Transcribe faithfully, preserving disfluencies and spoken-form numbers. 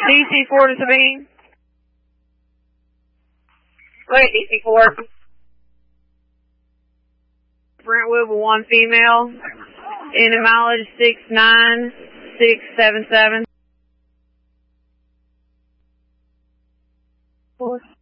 D C four to Sabine. Go ahead, D C four. Brentwood with one female. In mileage six nine six seven seven. Four.